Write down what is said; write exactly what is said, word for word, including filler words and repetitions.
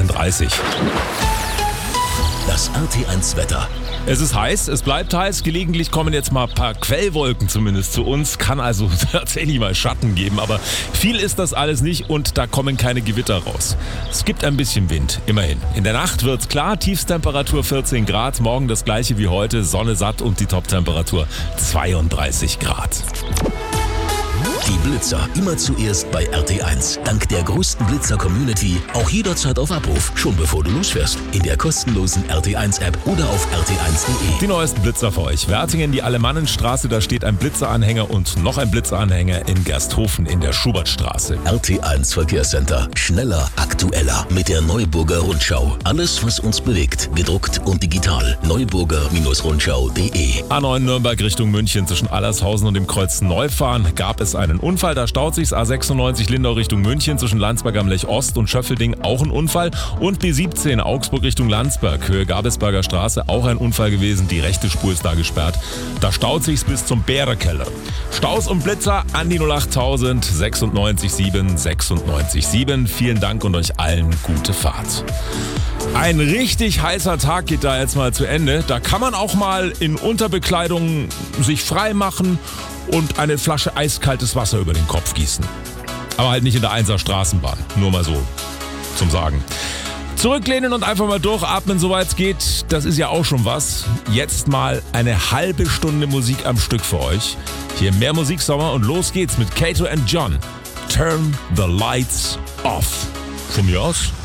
dreizehn Uhr dreißig. Das R T eins Wetter. Es ist heiß, es bleibt heiß. Gelegentlich kommen jetzt mal ein paar Quellwolken zumindest zu uns. Kann also tatsächlich mal Schatten geben, aber viel ist das alles nicht und da kommen keine Gewitter raus. Es gibt ein bisschen Wind, immerhin. In der Nacht wird's klar, Tiefstemperatur vierzehn Grad, morgen das gleiche wie heute, Sonne satt und die Toptemperatur zweiunddreißig Grad. Die Blitzer immer zuerst bei R T eins. Dank der größten Blitzer-Community auch jederzeit auf Abruf, schon bevor du losfährst. In der kostenlosen R T eins App oder auf r t eins punkt de. Die neuesten Blitzer für euch. Wertingen, die Alemannenstraße, da steht ein Blitzeranhänger und noch ein Blitzeranhänger in Gersthofen in der Schubertstraße. R T eins Verkehrscenter. Schneller, aktueller mit der Neuburger Rundschau. Alles, was uns bewegt, gedruckt und digital. neuburger Rundschau punkt de. A neun Nürnberg Richtung München zwischen Allershausen und dem Kreuz Neufahren gab es einen Unfall, da staut sich's. A sechsundneunzig Lindau Richtung München zwischen Landsberg am Lech Ost und Schöffelding auch ein Unfall. Und B siebzehn Augsburg Richtung Landsberg, Höhe Gabelsberger Straße, auch ein Unfall gewesen. Die rechte Spur ist da gesperrt. Da staut sich's bis zum Bärekeller. Staus und Blitzer an die null achttausend sechsundneunzig sieben sechsundneunzig sieben. Vielen Dank und euch allen gute Fahrt. Ein richtig heißer Tag geht da jetzt mal zu Ende. Da kann man auch mal in Unterbekleidung sich frei machen und eine Flasche eiskaltes Wasser über den Kopf gießen. Aber halt nicht in der Einser Straßenbahn. Nur mal so zum Sagen. Zurücklehnen und einfach mal durchatmen, soweit es geht. Das ist ja auch schon was. Jetzt mal eine halbe Stunde Musik am Stück für euch. Hier mehr Musiksommer und los geht's mit Kato and John. Turn the lights off. Von mir aus